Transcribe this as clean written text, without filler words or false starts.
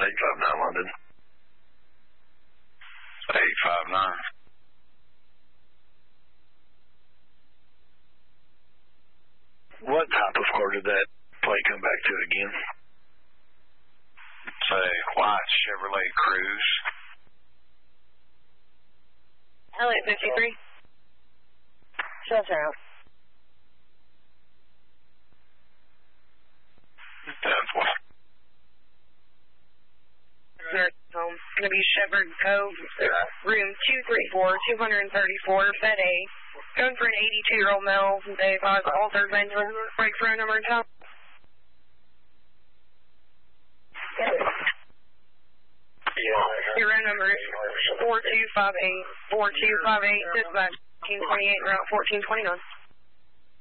859 London. 859. What type of car did that plate come back to again? It's a white Chevrolet Cruze. Elliot 53. Shelter out. That's what. Nurse home. It's going to be Shepherd Cove, room 234, 234, Bed A. Going for an 82-year-old male. They've altered venue, break for a number of times. Your room number is 4258, 4258, dispatch 1428, route 1429.